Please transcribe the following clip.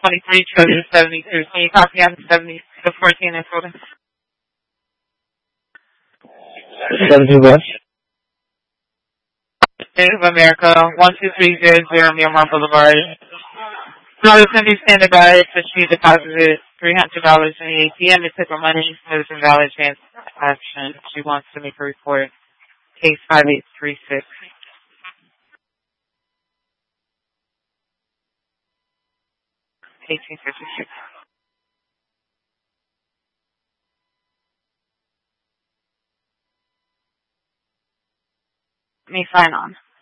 23, Treasure 72. Can you copy out the 14 and total? 72 what? State of America, 12300 Miramar Boulevard. No, it's going to be standing by for she deposited $300 in the ATM. It took her money. It was invalid chance action. She wants to make a report. Case 5836. 1856. Let me sign on.